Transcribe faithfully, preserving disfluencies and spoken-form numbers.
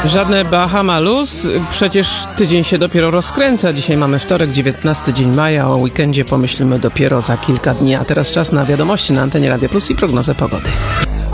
Żadne Bahama Luz, przecież tydzień się dopiero rozkręca. Dzisiaj mamy wtorek, dziewiętnasty dzień maja, o weekendzie pomyślimy dopiero za kilka dni. A teraz czas na wiadomości na antenie Radia Plus i prognozę pogody.